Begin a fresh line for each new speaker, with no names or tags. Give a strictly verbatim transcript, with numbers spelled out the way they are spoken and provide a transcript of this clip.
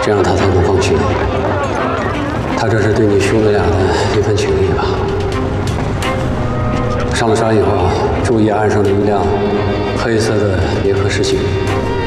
这样他才能放弃你。他这是对你兄弟俩的一份情谊吧。上了山以后，注意岸上的一辆黑色的别克世行。